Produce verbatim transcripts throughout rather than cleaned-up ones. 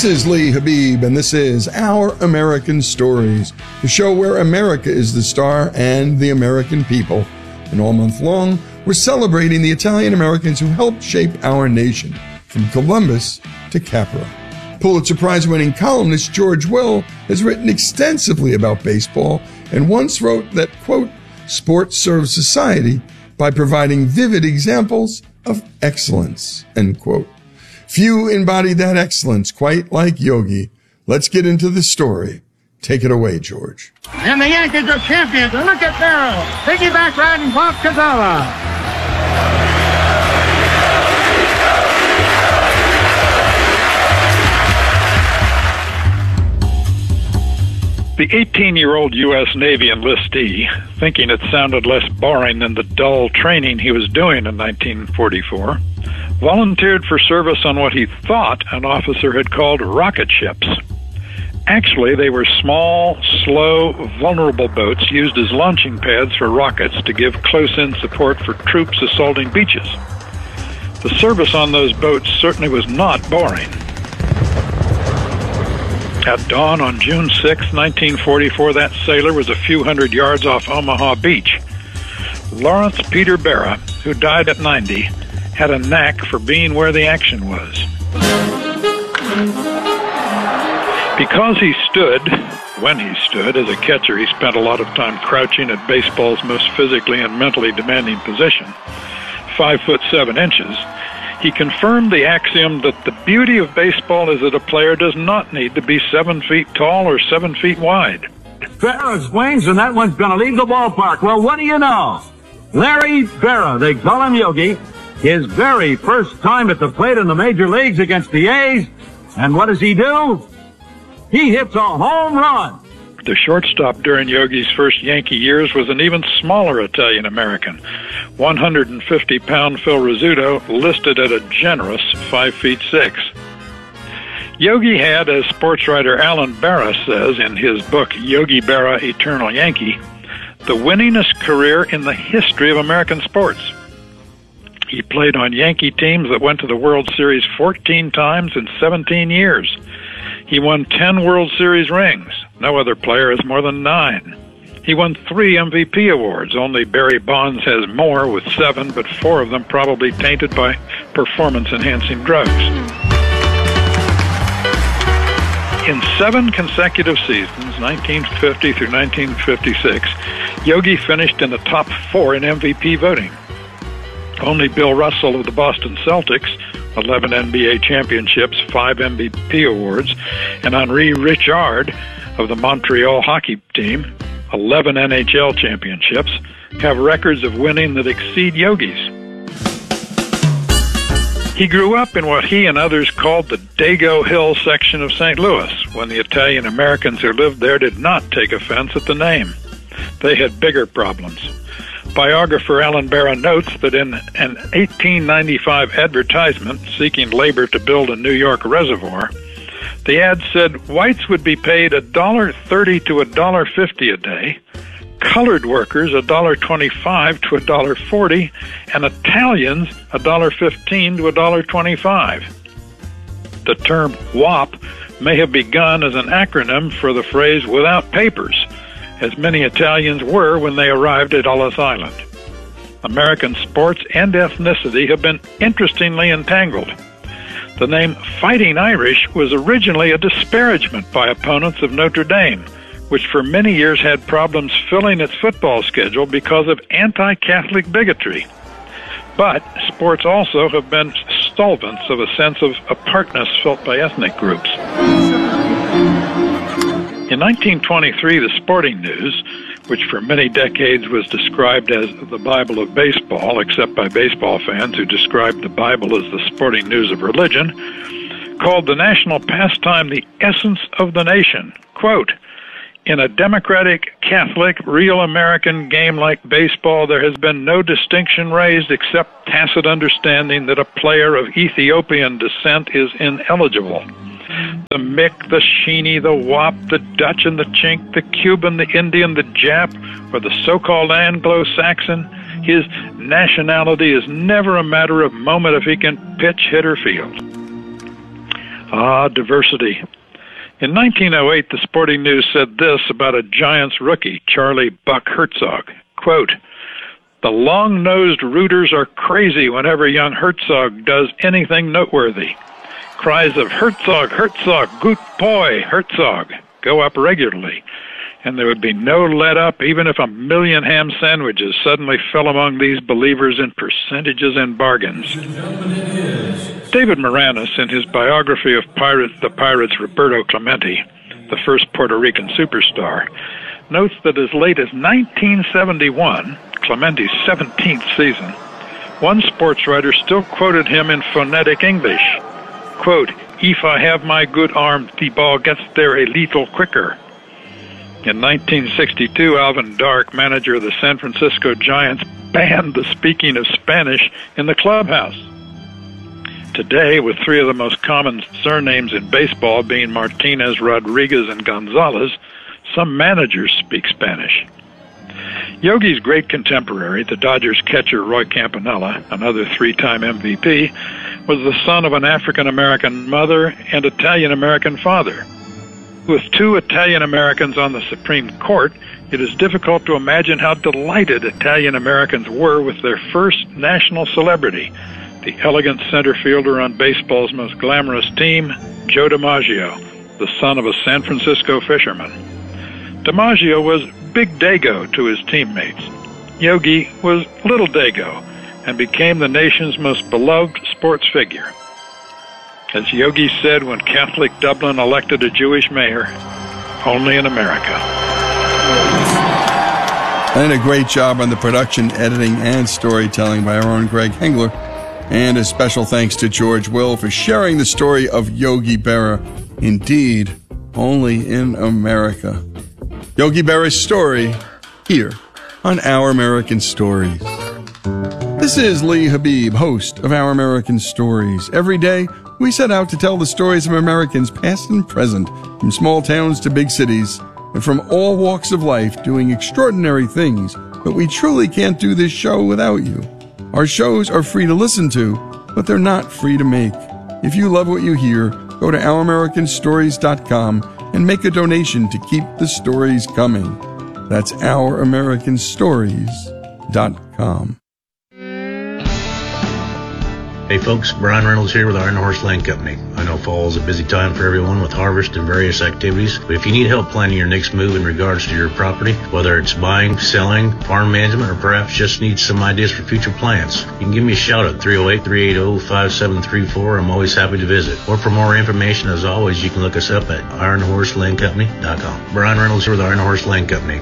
This is Lee Habib, and this is Our American Stories, the show where America is the star and the American people. And all month long, we're celebrating the Italian Americans who helped shape our nation, from Columbus to Capra. Pulitzer Prize-winning columnist George Will has written extensively about baseball and once wrote that, quote, "Sport serves society by providing vivid examples of excellence," end quote. Few embody that excellence quite like Yogi. Let's get into the story. Take it away, George. And the Yankees are champions. And look at Barrow. Piggyback riding Bob Cazala. The eighteen-year-old U S Navy enlistee, thinking it sounded less boring than the dull training he was doing in nineteen forty-four, volunteered for service on what he thought an officer had called rocket ships. Actually, they were small, slow, vulnerable boats used as launching pads for rockets to give close-in support for troops assaulting beaches. The service on those boats certainly was not boring. At dawn on June sixth, nineteen forty-four, that sailor was a few hundred yards off Omaha Beach. Lawrence Peter Barra, who died at ninety, had a knack for being where the action was. Because he stood, when he stood, as a catcher, he spent a lot of time crouching at baseball's most physically and mentally demanding position, five foot seven inches, he confirmed the axiom that the beauty of baseball is that a player does not need to be seven feet tall or seven feet wide. Barra swings, and that one's going to leave the ballpark. Well, what do you know? Larry Barra, they call him Yogi, his very first time at the plate in the major leagues against the A's. And what does he do? He hits a home run. The shortstop during Yogi's first Yankee years was an even smaller Italian-American, one hundred fifty pound Phil Rizzuto, listed at a generous five feet six. Yogi had, as sports writer Alan Barra says in his book Yogi Berra, Eternal Yankee, the winningest career in the history of American sports. He played on Yankee teams that went to the World Series fourteen times in seventeen years. He won ten World Series rings. No other player has more than nine. He won three M V P awards. Only Barry Bonds has more, with seven, but four of them probably tainted by performance-enhancing drugs. In seven consecutive seasons, nineteen fifty through nineteen fifty-six, Yogi finished in the top four in M V P voting. Only Bill Russell of the Boston Celtics, eleven N B A championships, five M V P awards, and Henri Richard of the Montreal hockey team, eleven N H L championships, have records of winning that exceed Yogi's. He grew up in what he and others called the Dago Hill section of Saint Louis, when the Italian Americans who lived there did not take offense at the name. They had bigger problems. Biographer Alan Barra notes that in an eighteen ninety-five advertisement seeking labor to build a New York reservoir, the ad said whites would be paid one dollar thirty to one dollar fifty a day, colored workers one dollar twenty-five to one dollar forty, and Italians one dollar fifteen to one dollar twenty-five. The term W A P may have begun as an acronym for the phrase without papers, as many Italians were when they arrived at Ellis Island. American sports and ethnicity have been interestingly entangled. The name Fighting Irish was originally a disparagement by opponents of Notre Dame, which for many years had problems filling its football schedule because of anti-Catholic bigotry. But sports also have been solvents of a sense of apartness felt by ethnic groups. In nineteen twenty-three, the Sporting News, which for many decades was described as the Bible of baseball, except by baseball fans who described the Bible as the sporting news of religion, called the national pastime the essence of the nation. Quote, "In a democratic, Catholic, real American game like baseball, there has been no distinction raised except tacit understanding that a player of Ethiopian descent is ineligible. The Mick, the Sheeny, the Wop, the Dutch and the Chink, the Cuban, the Indian, the Jap, or the so-called Anglo-Saxon, his nationality is never a matter of moment if he can pitch, hit, or field." Ah, diversity. In nineteen oh eight, the Sporting News said this about a Giants rookie, Charlie Buck Herzog, quote, "The long-nosed rooters are crazy whenever young Herzog does anything noteworthy. Cries of Herzog, Herzog, gut boy, Herzog go up regularly, and there would be no let up even if a million ham sandwiches suddenly fell among these believers in percentages and bargains." David Moranis, in his biography of Pirate, the Pirates' Roberto Clemente, the first Puerto Rican superstar, notes that as late as nineteen seventy-one, Clemente's seventeenth season, one sports writer still quoted him in phonetic English, quote, "If I have my good arm, the ball gets there a little quicker." In nineteen sixty-two, Alvin Dark, manager of the San Francisco Giants, banned the speaking of Spanish in the clubhouse. Today, with three of the most common surnames in baseball being Martinez, Rodriguez, and Gonzalez, some managers speak Spanish. Yogi's great contemporary, the Dodgers catcher Roy Campanella, another three-time M V P, was the son of an African-American mother and Italian-American father. With two Italian-Americans on the Supreme Court, it is difficult to imagine how delighted Italian-Americans were with their first national celebrity, the elegant center fielder on baseball's most glamorous team, Joe DiMaggio, the son of a San Francisco fisherman. DiMaggio was Big Dago to his teammates. Yogi was Little Dago and became the nation's most beloved sports figure. As Yogi said when Catholic Dublin elected a Jewish mayor, only in America. And a great job on the production, editing, and storytelling by our own Greg Hengler. And a special thanks to George Will for sharing the story of Yogi Berra. Indeed, only in America. Yogi Berra's story here on Our American Stories. This is Lee Habib, host of Our American Stories. Every day, we set out to tell the stories of Americans past and present, from small towns to big cities, and from all walks of life doing extraordinary things, but we truly can't do this show without you. Our shows are free to listen to, but they're not free to make. If you love what you hear, go to our american stories dot com and make a donation to keep the stories coming. That's our american stories dot com. Hey folks, Brian Reynolds here with Iron Horse Land Company. I know fall is a busy time for everyone with harvest and various activities, but if you need help planning your next move in regards to your property, whether it's buying, selling, farm management, or perhaps just need some ideas for future plans, you can give me a shout at three oh eight, three eight oh, five seven three four. I'm always happy to visit. Or for more information, as always, you can look us up at iron horse land company dot com. Brian Reynolds here with Iron Horse Land Company.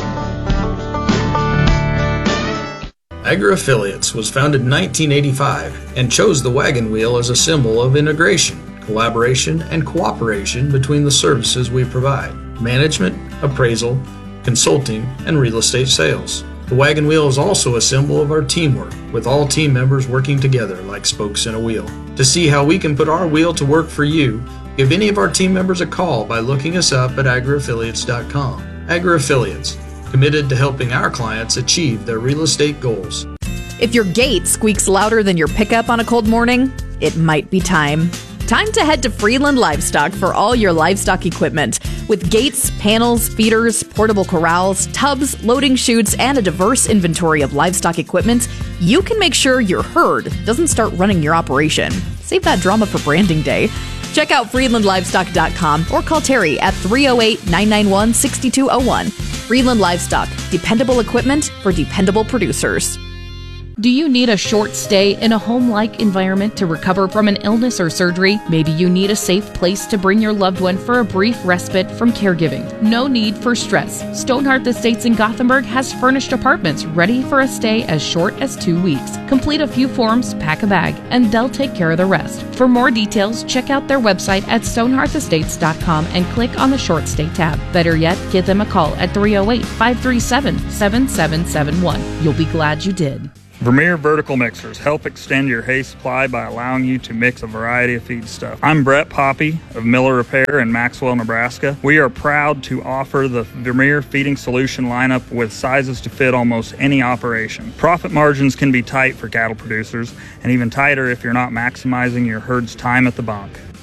AgriAffiliates was founded in nineteen eighty-five and chose the wagon wheel as a symbol of integration, collaboration, and cooperation between the services we provide: management, appraisal, consulting, and real estate sales. The wagon wheel is also a symbol of our teamwork, with all team members working together like spokes in a wheel. To see how we can put our wheel to work for you, give any of our team members a call by looking us up at agri affiliates dot com. AgriAffiliates, committed to helping our clients achieve their real estate goals. If your gate squeaks louder than your pickup on a cold morning, it might be time. Time to head to Freeland Livestock for all your livestock equipment. With gates, panels, feeders, portable corrals, tubs, loading chutes, and a diverse inventory of livestock equipment, you can make sure your herd doesn't start running your operation. Save that drama for branding day. Check out freeland livestock dot com or call Terry at three oh eight, nine nine one, six two oh one. Freeland Livestock, dependable equipment for dependable producers. Do you need a short stay in a home-like environment to recover from an illness or surgery? Maybe you need a safe place to bring your loved one for a brief respite from caregiving. No need for stress. Stonehearth Estates in Gothenburg has furnished apartments ready for a stay as short as two weeks. Complete a few forms, pack a bag, and they'll take care of the rest. For more details, check out their website at stonehearth estates dot com and click on the short stay tab. Better yet, give them a call at three oh eight, five three seven, seven seven seven one. You'll be glad you did. Vermeer Vertical Mixers help extend your hay supply by allowing you to mix a variety of feedstuff. I'm Brett Poppy of Miller Repair in Maxwell, Nebraska. We are proud to offer the Vermeer feeding solution lineup with sizes to fit almost any operation. Profit margins can be tight for cattle producers, and even tighter if you're not maximizing your herd's time at the bunk.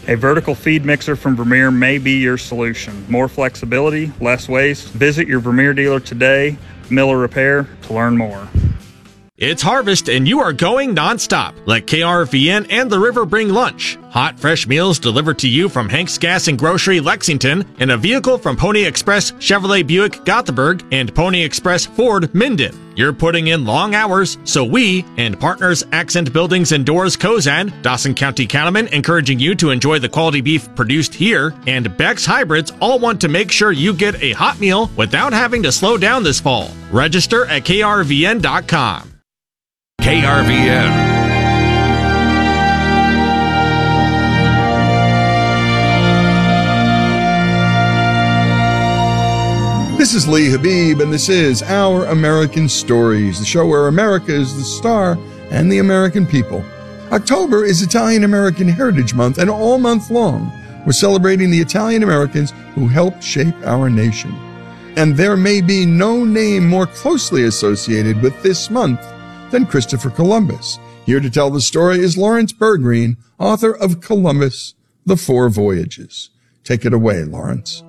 A vertical feed mixer from Vermeer may be your solution. More flexibility, less waste. Visit your Vermeer dealer today, Miller Repair, to learn more. It's harvest and you are going nonstop. Let K R V N and the river bring lunch. Hot, fresh meals delivered to you from Hank's Gas and Grocery, Lexington, in a vehicle from Pony Express Chevrolet Buick, Gothenburg, and Pony Express Ford, Minden. You're putting in long hours, so we and partners Accent Buildings and Doors, Kozan, Dawson County Cattlemen, encouraging you to enjoy the quality beef produced here, and Beck's Hybrids all want to make sure you get a hot meal without having to slow down this fall. Register at K R V N dot com. K R V N. This is Lee Habib, and this is Our American Stories, the show where America is the star and the American people. October is Italian American Heritage Month, and all month long, we're celebrating the Italian Americans who helped shape our nation. And there may be no name more closely associated with this month than Christopher Columbus. Here to tell the story is Lawrence Bergreen, author of Columbus, The Four Voyages. Take it away, Lawrence.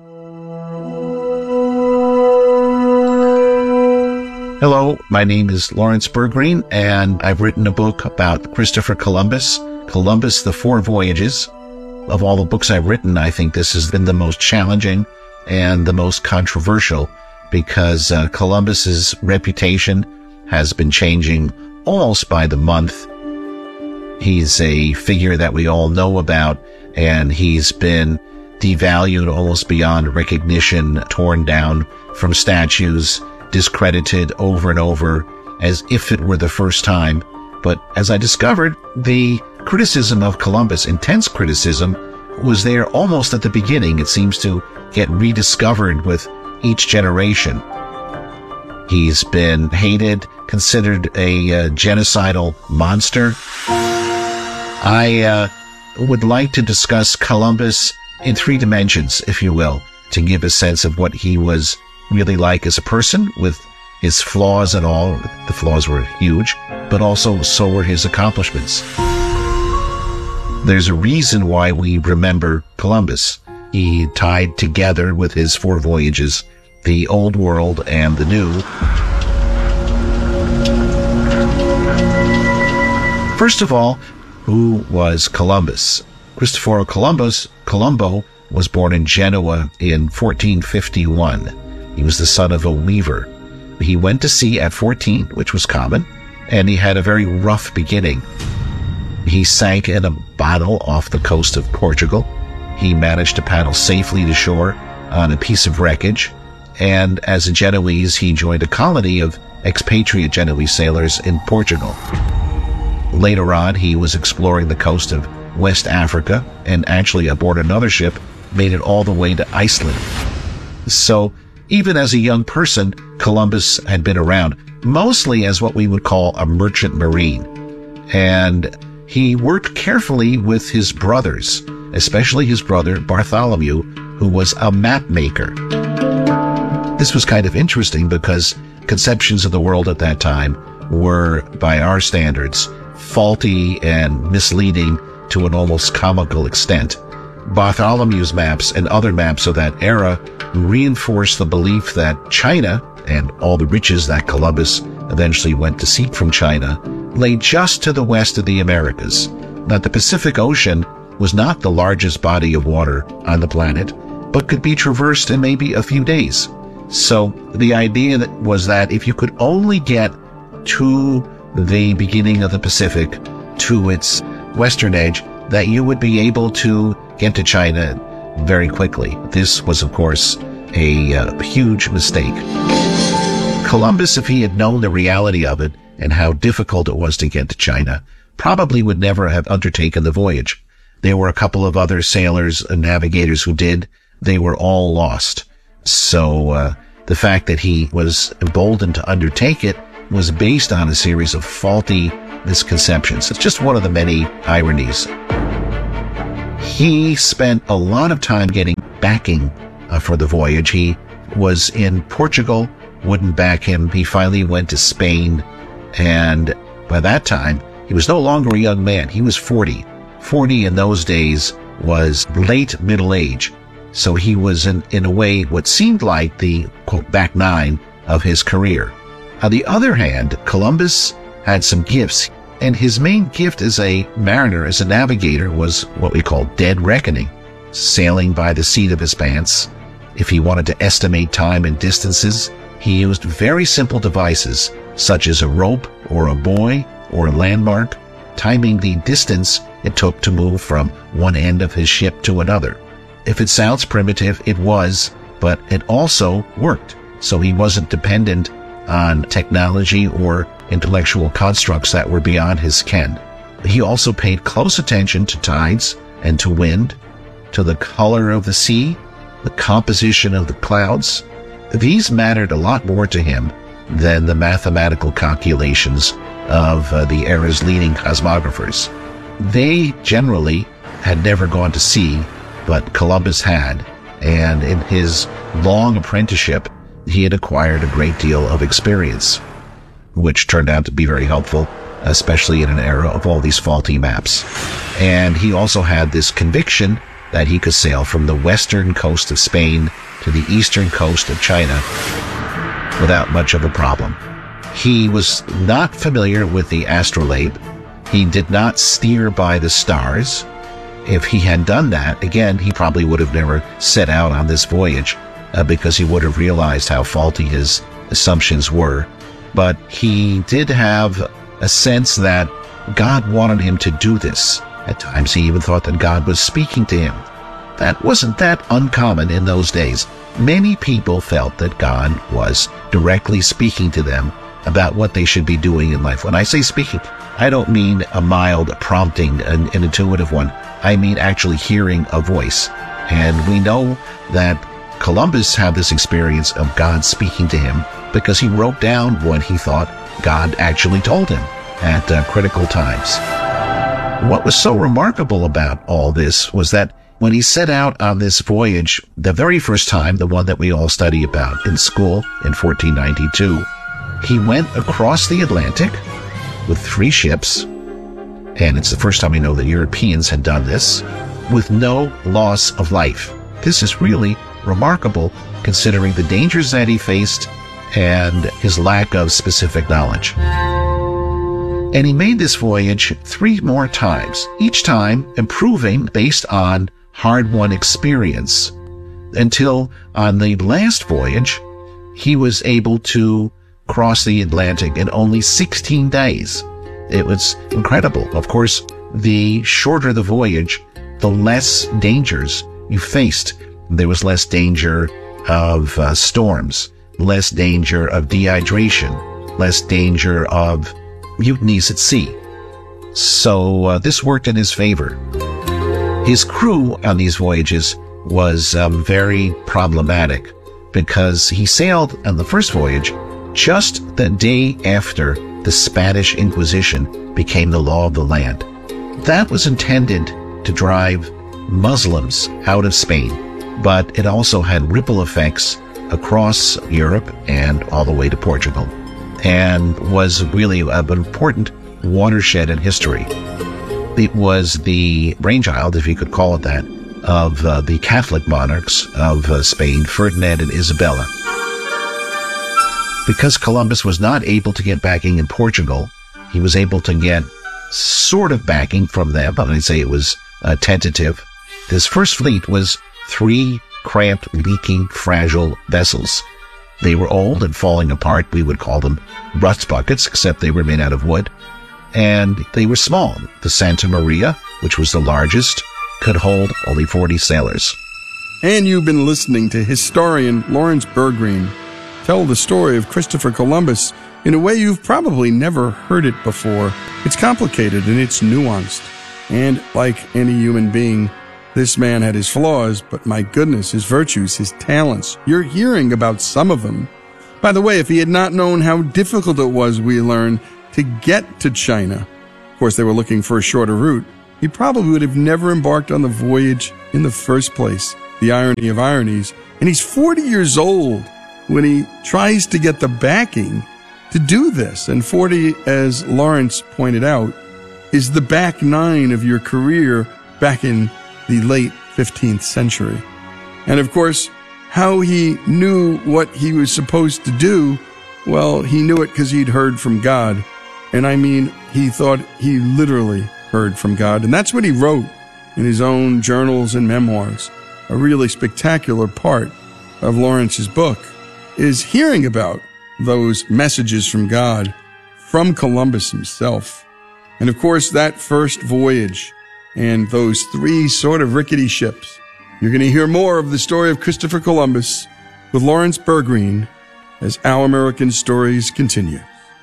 Hello, my name is Lawrence Bergreen, and I've written a book about Christopher Columbus, Columbus, The Four Voyages. Of all the books I've written, I think this has been the most challenging and the most controversial because uh, Columbus's reputation has been changing almost by the month. He's a figure that we all know about, and he's been devalued almost beyond recognition, torn down from statues, discredited over and over as if it were the first time. But as I discovered, the criticism of Columbus, intense criticism, was there almost at the beginning. It seems to get rediscovered with each generation. He's been hated, considered a uh, genocidal monster. I uh, would like to discuss Columbus in three dimensions, if you will, to give a sense of what he was really like as a person, with his flaws and all. The flaws were huge, but also so were his accomplishments. There's a reason why we remember Columbus. He tied together with his four voyages the old world and the new. First of all, who was Columbus? Cristoforo Columbus, Colombo, was born in Genoa in fourteen fifty-one. He was the son of a weaver. He went to sea at fourteen, which was common, and he had a very rough beginning. He sank in a bottle off the coast of Portugal. He managed to paddle safely to shore on a piece of wreckage, and as a Genoese, he joined a colony of expatriate Genoese sailors in Portugal. Later on, he was exploring the coast of West Africa, and actually aboard another ship, made it all the way to Iceland. So, even as a young person, Columbus had been around, mostly as what we would call a merchant marine. And he worked carefully with his brothers, especially his brother Bartholomew, who was a map maker. This was kind of interesting because conceptions of the world at that time were, by our standards, faulty and misleading to an almost comical extent. Bartholomew's maps and other maps of that era reinforced the belief that China, and all the riches that Columbus eventually went to seek from China, lay just to the west of the Americas, that the Pacific Ocean was not the largest body of water on the planet, but could be traversed in maybe a few days. So the idea that was that if you could only get to the beginning of the Pacific, to its western edge, that you would be able to get to China very quickly. This was, of course, a uh, huge mistake. Columbus, if he had known the reality of it and how difficult it was to get to China, probably would never have undertaken the voyage. There were a couple of other sailors and navigators who did. They were all lost. So uh, the fact that he was emboldened to undertake it was based on a series of faulty misconceptions. It's just one of the many ironies. He spent a lot of time getting backing uh, for the voyage. He was in Portugal, wouldn't back him. He finally went to Spain, and by that time, he was no longer a young man. He was forty. forty in those days was late middle age. So he was in, in a way what seemed like the, quote, back nine of his career. On the other hand, Columbus had some gifts, and his main gift as a mariner, as a navigator, was what we call dead reckoning, sailing by the seat of his pants. If he wanted to estimate time and distances, he used very simple devices, such as a rope or a buoy or a landmark, timing the distance it took to move from one end of his ship to another. If it sounds primitive, it was, but it also worked. So he wasn't dependent on technology or intellectual constructs that were beyond his ken. He also paid close attention to tides and to wind, to the color of the sea, the composition of the clouds. These mattered a lot more to him than the mathematical calculations of uh, the era's leading cosmographers. They generally had never gone to sea, but Columbus had, and in his long apprenticeship, he had acquired a great deal of experience, which turned out to be very helpful, especially in an era of all these faulty maps. And he also had this conviction that he could sail from the western coast of Spain to the eastern coast of China without much of a problem. He was not familiar with the astrolabe. He did not steer by the stars. If he had done that, again, he probably would have never set out on this voyage uh, because he would have realized how faulty his assumptions were. But he did have a sense that God wanted him to do this. At times he even thought that God was speaking to him. That wasn't that uncommon in those days. Many people felt that God was directly speaking to them about what they should be doing in life. When I say speaking, I don't mean a mild prompting, an, an intuitive one. I mean actually hearing a voice. And we know that Columbus had this experience of God speaking to him because he wrote down what he thought God actually told him at uh, critical times. What was so remarkable about all this was that when he set out on this voyage, the very first time, the one that we all study about in school in fourteen ninety-two, he went across the Atlantic with three ships, and it's the first time we know that Europeans had done this, with no loss of life. This is really remarkable considering the dangers that he faced and his lack of specific knowledge. And he made this voyage three more times, each time improving based on hard-won experience, until on the last voyage, he was able to cross the Atlantic in only sixteen days. It was incredible. Of course, the shorter the voyage, the less dangers you faced. There was less danger of uh, storms, less danger of dehydration, less danger of mutinies at sea. So uh, this worked in his favor. His crew on these voyages was um, very problematic because he sailed on the first voyage just the day after the Spanish Inquisition became the law of the land. That was intended to drive Muslims out of Spain, but it also had ripple effects across Europe and all the way to Portugal, and was really an important watershed in history. It was the brainchild, if you could call it that, of uh, the Catholic monarchs of uh, Spain, Ferdinand and Isabella. Because Columbus was not able to get backing in Portugal, he was able to get sort of backing from them, but I'd say it was uh, tentative. This first fleet was three cramped, leaking, fragile vessels. They were old and falling apart. We would call them rust buckets, except they were made out of wood. And they were small. The Santa Maria, which was the largest, could hold only forty sailors. And you've been listening to historian Lawrence Bergreen tell the story of Christopher Columbus in a way you've probably never heard it before. It's complicated and it's nuanced. And like any human being, this man had his flaws, but my goodness, his virtues, his talents. You're hearing about some of them. By the way, if he had not known how difficult it was, we learn, to get to China, of course they were looking for a shorter route, he probably would have never embarked on the voyage in the first place. The irony of ironies. And he's forty years old when he tries to get the backing to do this. And forty, as Lawrence pointed out, is the back nine of your career back in the late fifteenth century. And of course, how he knew what he was supposed to do, well, he knew it because he'd heard from God. And I mean, he thought he literally heard from God. And that's what he wrote in his own journals and memoirs. A really spectacular part of Lawrence's book is hearing about those messages from God, from Columbus himself. And of course, that first voyage and those three sort of rickety ships. You're going to hear more of the story of Christopher Columbus with Lawrence Bergreen as Our American Stories continue.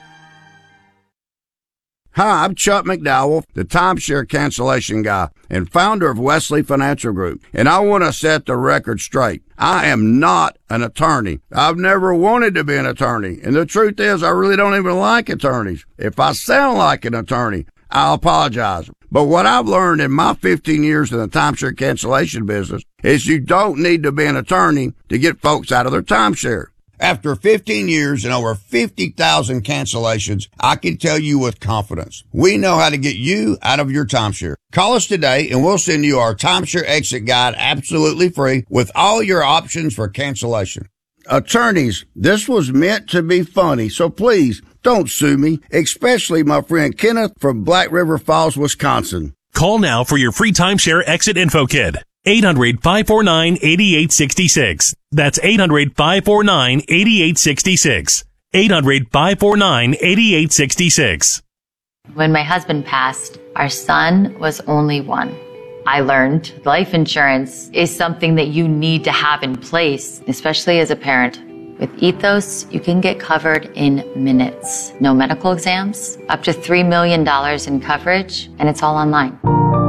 Hi, I'm Chuck McDowell, the timeshare cancellation guy and founder of Wesley Financial Group, and I want to set the record straight. I am not an attorney. I've never wanted to be an attorney, and the truth is I really don't even like attorneys. If I sound like an attorney, I'll apologize. But what I've learned in my fifteen years in the timeshare cancellation business is you don't need to be an attorney to get folks out of their timeshare. After fifteen years and over fifty thousand cancellations, I can tell you with confidence, we know how to get you out of your timeshare. Call us today and we'll send you our timeshare exit guide absolutely free with all your options for cancellation. Attorneys, this was meant to be funny, so please don't sue me, especially my friend Kenneth from Black River Falls, Wisconsin. Call now for your free timeshare exit info kit. eight hundred, five four nine, eight eight six six. That's eight hundred, five four nine, eight eight six six. eight hundred, five four nine, eight eight six six. When my husband passed, our son was only one. I learned life insurance is something that you need to have in place, especially as a parent. With Ethos, you can get covered in minutes. No medical exams, up to three million dollars in coverage, and it's all online.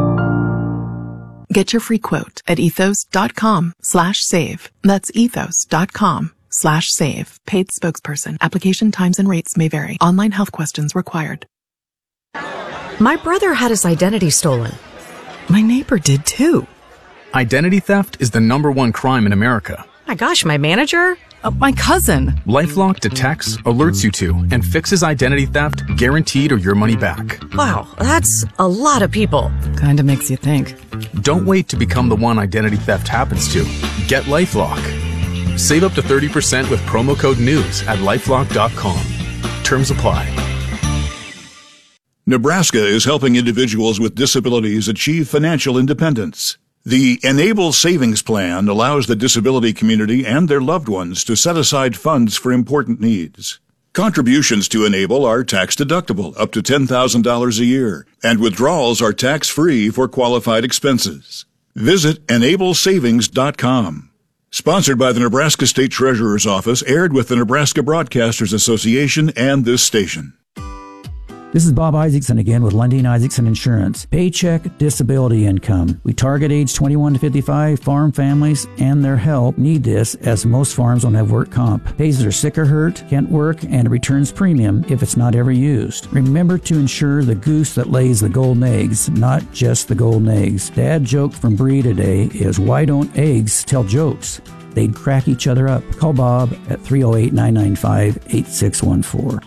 Get your free quote at ethos.com slash save. That's ethos.com slash save. Paid spokesperson. Application times and rates may vary. Online health questions required. My brother had his identity stolen. My neighbor did too. Identity theft is the number one crime in America. My gosh, my manager? Uh, my cousin. LifeLock detects, alerts you to, and fixes identity theft, guaranteed or your money back. Wow, that's a lot of people. Kinda makes you think. Don't wait to become the one identity theft happens to. Get LifeLock. Save up to thirty percent with promo code NEWS at lifelock dot com. Terms apply. Nebraska is helping individuals with disabilities achieve financial independence. The Enable Savings Plan allows the disability community and their loved ones to set aside funds for important needs. Contributions to Enable are tax-deductible up to ten thousand dollars a year, and withdrawals are tax-free for qualified expenses. Visit enable savings dot com. Sponsored by the Nebraska State Treasurer's Office, aired with the Nebraska Broadcasters Association and this station. This is Bob Isaacson again with Lundin Isaacson Insurance. Paycheck disability income. We target age twenty-one to fifty-five. Farm families and their help need this, as most farms don't have work comp. Pays that are sick or hurt, can't work, and returns premium if it's not ever used. Remember to insure the goose that lays the golden eggs, not just the golden eggs. Dad joke from Bree today is, why don't eggs tell jokes? They'd crack each other up. Call Bob at three oh eight, nine nine five, eight six one four.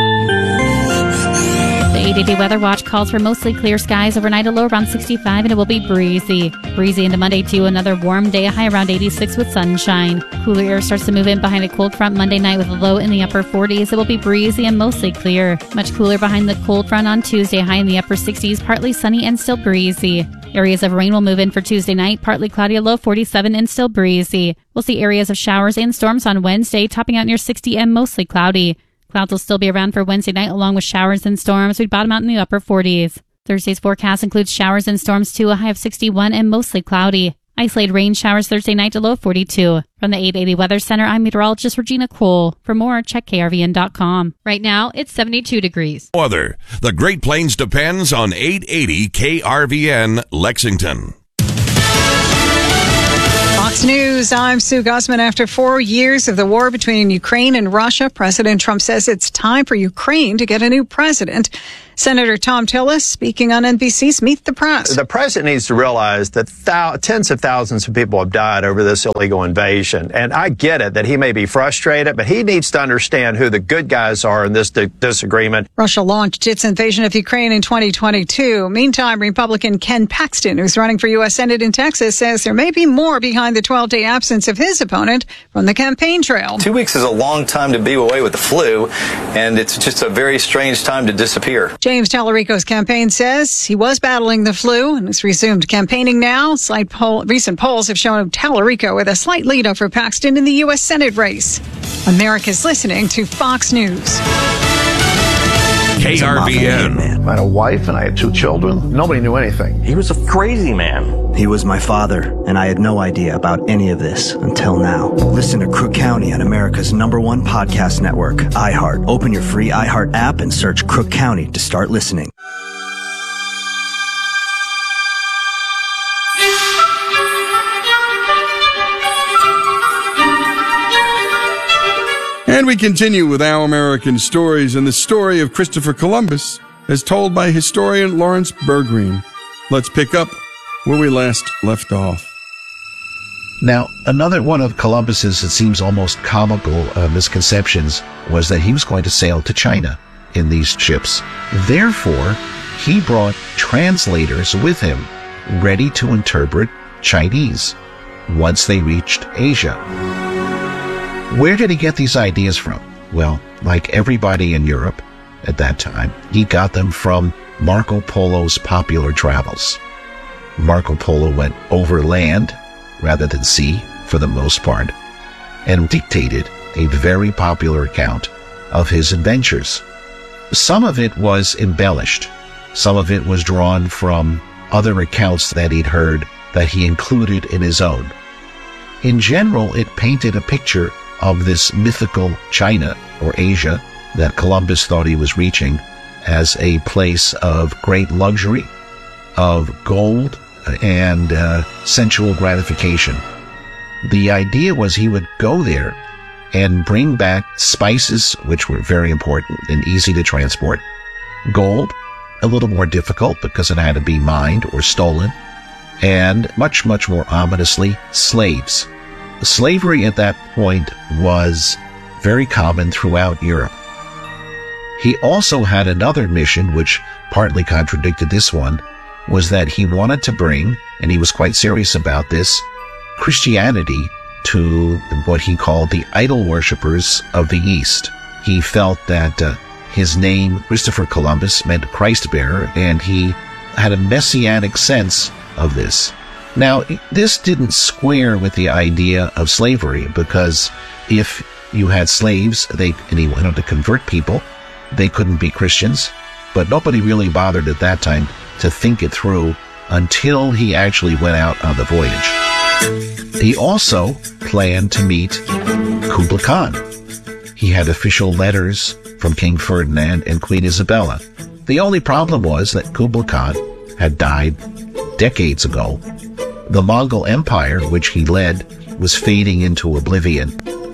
The eight eighty Weather Watch calls for mostly clear skies overnight, a low around sixty-five, and it will be breezy. Breezy into Monday, too. Another warm day, a high around eighty-six with sunshine. Cooler air starts to move in behind a cold front Monday night with a low in the upper forties. It will be breezy and mostly clear. Much cooler behind the cold front on Tuesday, high in the upper sixties, partly sunny and still breezy. Areas of rain will move in for Tuesday night, partly cloudy, a low forty-seven and still breezy. We'll see areas of showers and storms on Wednesday, topping out near sixty and mostly cloudy. Clouds will still be around for Wednesday night, along with showers and storms. We'd bottom out in the upper forties. Thursday's forecast includes showers and storms, too, a high of sixty-one and mostly cloudy. Isolated rain showers Thursday night to low forty-two. From the eight eighty Weather Center, I'm meteorologist Regina Cole. For more, check K R V N dot com. Right now, it's seventy-two degrees. Weather. The Great Plains depends on eight eighty K R V N Lexington. Fox News, I'm Sue Guzman. After four years of the war between Ukraine and Russia, President Trump says it's time for Ukraine to get a new president. Senator Tom Tillis speaking on N B C's Meet the Press. The president needs to realize that thou- tens of thousands of people have died over this illegal invasion. And I get it that he may be frustrated, but he needs to understand who the good guys are in this di- disagreement. Russia launched its invasion of Ukraine in twenty twenty-two. Meantime, Republican Ken Paxton, who's running for U S Senate in Texas, says there may be more behind the twelve-day absence of his opponent from the campaign trail. Two weeks is a long time to be away with the flu, and it's just a very strange time to disappear. James Tallarico's campaign says he was battling the flu and has resumed campaigning now. Slight poll, recent polls have shown Tallarico with a slight lead over Paxton in the U S Senate race. America's listening to Fox News. K R V N. I had a wife and I had two children. Nobody knew anything. He was a crazy man. He was my father, and I had no idea about any of this until now. Listen to Crook County on America's number one podcast network, iHeart. Open your free iHeart app and search Crook County to start listening. And we continue with Our American Stories and the story of Christopher Columbus as told by historian Lawrence Bergreen. Let's pick up where we last left off. Now, another one of Columbus's, it seems almost comical uh, misconceptions was that he was going to sail to China in these ships. Therefore, he brought translators with him ready to interpret Chinese once they reached Asia. Where did he get these ideas from? Well, like everybody in Europe at that time, he got them from Marco Polo's popular travels. Marco Polo went overland rather than sea for the most part and dictated a very popular account of his adventures. Some of it was embellished. Some of it was drawn from other accounts that he'd heard that he included in his own. In general, it painted a picture of this mythical China or Asia that Columbus thought he was reaching as a place of great luxury, of gold and uh, sensual gratification. The idea was he would go there and bring back spices, which were very important and easy to transport, gold, a little more difficult because it had to be mined or stolen, and much, much more ominously, slaves. Slavery at that point was very common throughout Europe. He also had another mission which partly contradicted this one, was that he wanted to bring, and he was quite serious about this, Christianity to what he called the idol worshippers of the East. He felt that uh, his name, Christopher Columbus, meant Christ bearer, and he had a messianic sense of this. Now, this didn't square with the idea of slavery, because if you had slaves, they, and he wanted to convert people, they couldn't be Christians, but nobody really bothered at that time to think it through until he actually went out on the voyage. He also planned to meet Kublai Khan. He had official letters from King Ferdinand and Queen Isabella. The only problem was that Kublai Khan had died decades ago. The Mongol Empire, which he led, was fading into oblivion.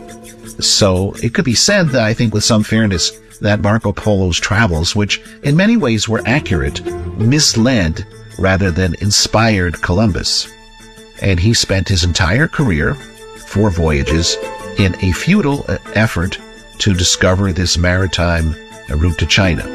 So it could be said that, I think with some fairness, that Marco Polo's travels, which in many ways were accurate, misled rather than inspired Columbus. And he spent his entire career, four voyages, in a futile effort to discover this maritime route to China.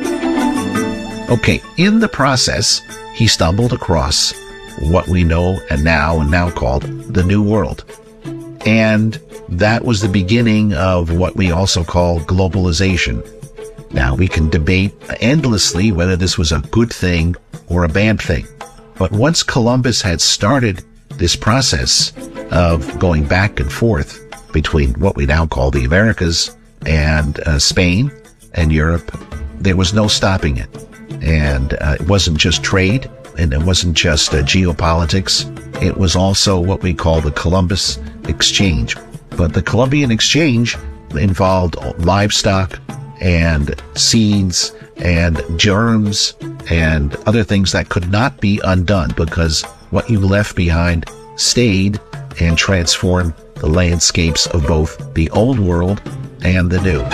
Okay, in the process, he stumbled across what we know and now and now called the New World. And that was the beginning of what we also call globalization. Now, we can debate endlessly whether this was a good thing or a bad thing. But once Columbus had started this process of going back and forth between what we now call the Americas and uh, Spain and Europe, there was no stopping it. And uh, it wasn't just trade, and it wasn't just uh, geopolitics. It was also what we call the Columbus Exchange. But the Columbian Exchange involved livestock and seeds and germs and other things that could not be undone, because what you left behind stayed, and transform the landscapes of both the Old World and the New.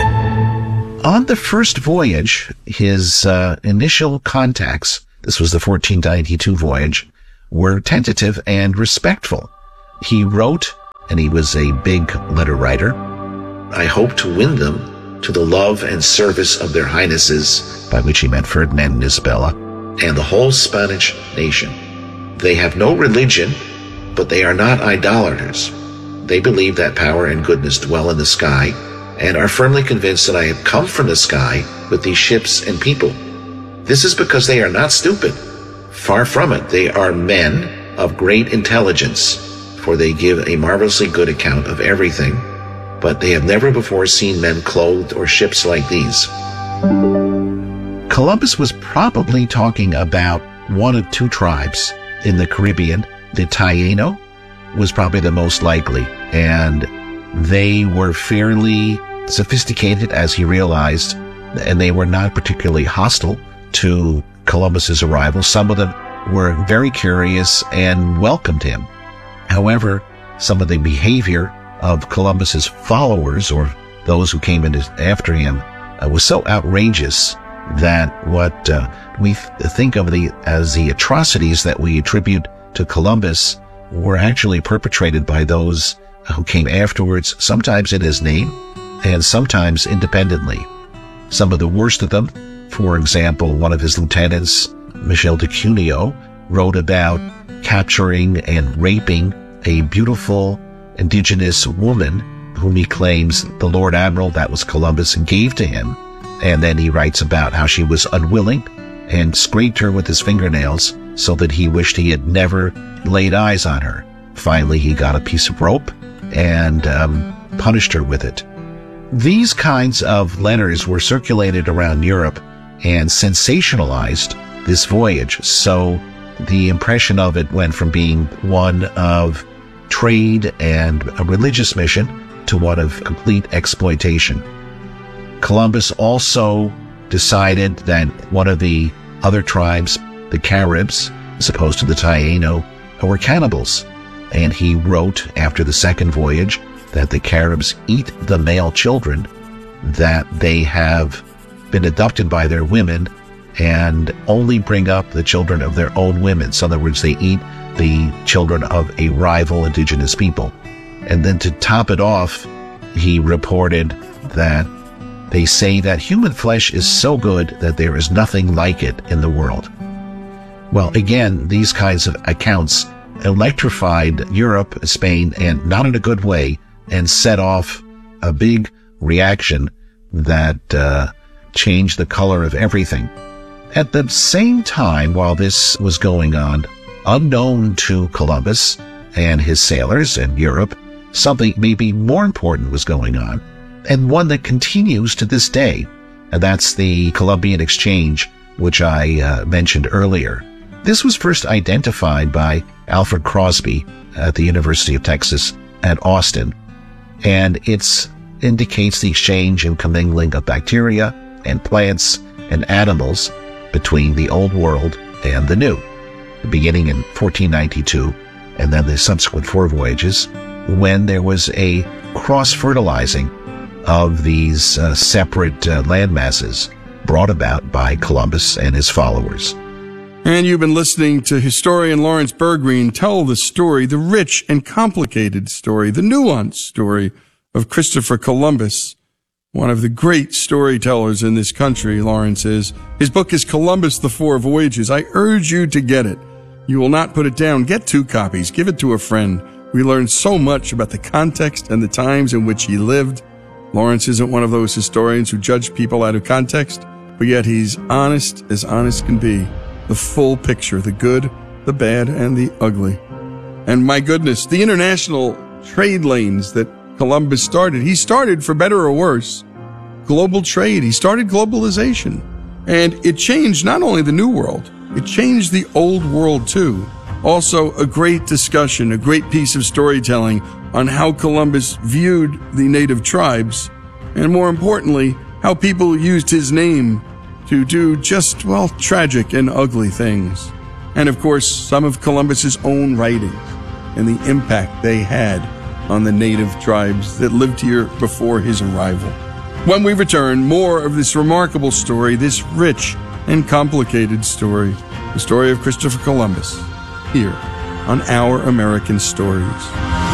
On the first voyage, his uh, initial contacts, this was the fourteen ninety-two voyage, were tentative and respectful. He wrote, and he was a big letter writer, "I hope to win them to the love and service of their highnesses," by which he meant Ferdinand and Isabella, "and the whole Spanish nation. They have no religion, but they are not idolaters. They believe that power and goodness dwell in the sky, and are firmly convinced that I have come from the sky with these ships and people. This is because they are not stupid. Far from it, they are men of great intelligence, for they give a marvelously good account of everything, but they have never before seen men clothed or ships like these." Columbus was probably talking about one of two tribes in the Caribbean. The Taino was probably the most likely, and they were fairly sophisticated, as he realized, and they were not particularly hostile to Columbus's arrival. Some of them were very curious and welcomed him. However, some of the behavior of Columbus's followers, or those who came in after him, uh, was so outrageous that what uh, we th- think of the as the atrocities that we attribute to Columbus were actually perpetrated by those who came afterwards, sometimes in his name and sometimes independently. Some of the worst of them, for example, one of his lieutenants, Michel de Cuneo, wrote about capturing and raping a beautiful indigenous woman whom he claims the Lord Admiral, that was Columbus, gave to him. And then he writes about how she was unwilling and scraped her with his fingernails so that he wished he had never laid eyes on her. Finally, he got a piece of rope and um, punished her with it. These kinds of letters were circulated around Europe and sensationalized this voyage. So the impression of it went from being one of trade and a religious mission to one of complete exploitation. Columbus also decided that one of the other tribes, the Caribs, as opposed to the Taino, were cannibals. And he wrote after the second voyage that the Caribs eat the male children, that they have been abducted by their women and only bring up the children of their own women. So in other words, they eat the children of a rival indigenous people. And then to top it off, he reported that they say that human flesh is so good that there is nothing like it in the world. Well, again, these kinds of accounts electrified Europe, Spain, and not in a good way, and set off a big reaction that uh, changed the color of everything. At the same time, while this was going on, unknown to Columbus and his sailors in Europe, something maybe more important was going on, and one that continues to this day, and that's the Columbian Exchange, which I uh, mentioned earlier. This was first identified by Alfred Crosby at the University of Texas at Austin, and it indicates the exchange and commingling of bacteria and plants and animals between the Old World and the New, beginning in fourteen ninety-two, and then the subsequent four voyages, when there was a cross-fertilizing of these uh, separate uh, land masses brought about by Columbus and his followers. And you've been listening to historian Lawrence Bergreen tell the story, the rich and complicated story, the nuanced story of Christopher Columbus, one of the great storytellers in this country, Lawrence is. His book is Columbus, The Four Voyages. I urge you to get it. You will not put it down. Get two copies. Give it to a friend. We learn so much about the context and the times in which he lived. Lawrence isn't one of those historians who judge people out of context, but yet he's honest as honest can be. The full picture, the good, the bad, and the ugly. And my goodness, the international trade lanes that Columbus started. He started, for better or worse, global trade. He started globalization. And it changed not only the New World, it changed the Old World too. Also, a great discussion, a great piece of storytelling on how Columbus viewed the native tribes, and more importantly, how people used his name to do just, well, tragic and ugly things. And of course, some of Columbus's own writings. and the impact they had on the native tribes that lived here before his arrival. When we return, more of this remarkable story, this rich and complicated story, the story of Christopher Columbus, here on Our American Stories.